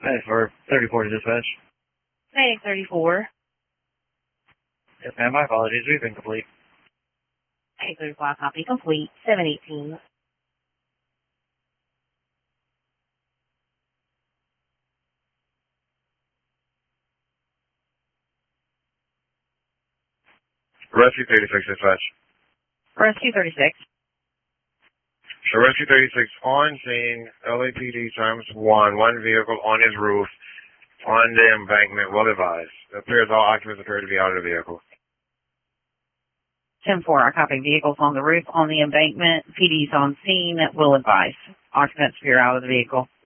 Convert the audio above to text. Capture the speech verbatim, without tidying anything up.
Hey, for thirty-four to dispatch. Medic thirty-four. Yes, ma'am. My apologies. We've been complete. eight thirty-five, copy complete. seven eighteen. Rescue thirty-six, dispatch. Rescue thirty-six. So Rescue thirty-six on scene, L A P D times one, one vehicle on his roof, on the embankment, well advised. It appears all occupants appear to be out of the vehicle. ten four, I copy vehicles on the roof on the embankment. P D's on scene. Will advise. Occupants appear out of the vehicle.